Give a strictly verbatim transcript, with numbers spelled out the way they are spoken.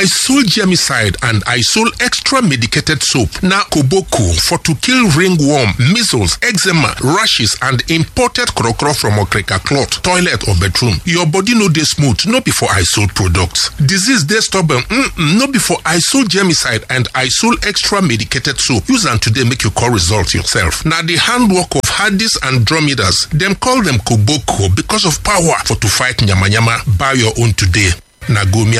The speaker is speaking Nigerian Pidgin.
Isol germicide and Isol extra medicated soap na koboko for to kill ringworm, measles, eczema, rashes and imported krokro from okrika cloth, toilet or bedroom. Your body no dey smooth, no be for Isol products. Disease dey stubborn, mm-mm, no be for Isol germicide and Isol extra medicated soap. Use am today make you call result yourself. Na the handwork of Hadis and Dromedas. Them call them koboko because of power for to fight nyama nyama. Buy your own today. Nagomi